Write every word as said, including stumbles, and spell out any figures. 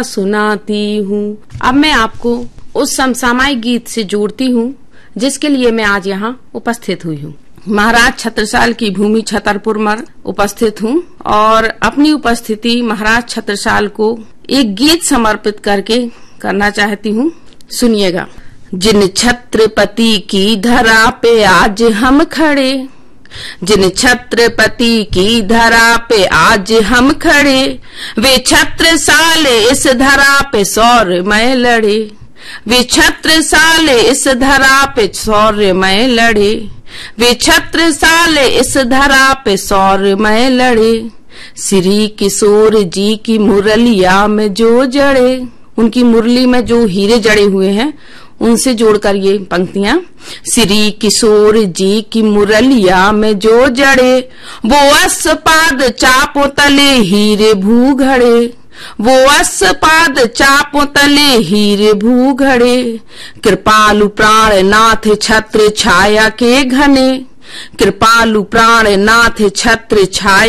सुनाती हूँ। अब मैं आपको उस समसामयिक गीत से जोड़ती हूँ जिसके लिए मैं आज यहाँ उपस्थित हुई हूँ। महाराज छत्रसाल की भूमि छतरपुर में उपस्थित हूँ और अपनी उपस्थिति महाराज छत्रसाल को एक गीत समर्पित करके करना चाहती हूँ। सुनिएगा। जिन छत्रपति की धरा पे आज हम खड़े, जिन छत्रपति की धरा पे आज हम खड़े, वे छत्रसाल इस धरा पे शौर्यमय लड़े, वे छत्रसाल इस धरा पे शौर्यमय लड़े, वे छत्रसाल इस धरा पे शौर्यमय लड़े। श्री किशोर जी की मुरलिया में जो जड़े, उनकी मुरली में जो हीरे जड़े हुए हैं उनसे जोड़कर ये पंक्तियां। श्री किशोर जी की मुरलिया में जो जड़े, वो अस्पाद चापों तले हीरे भूघड़े, वो अस्पाद चापों तले हीरे भूघड़े। कृपालु प्राण नाथ छत्र छाया के घने, कृपालु प्राण नाथ छत्र छाया